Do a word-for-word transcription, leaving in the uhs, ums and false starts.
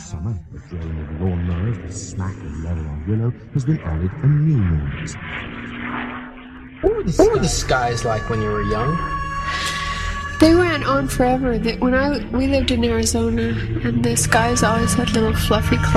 summer, the drone of lawnmowers, the smack of level on willow, has been added a new noise. What were, the what were the skies like when you were young? They went on forever. When I we lived in Arizona, and the skies always had little fluffy clouds.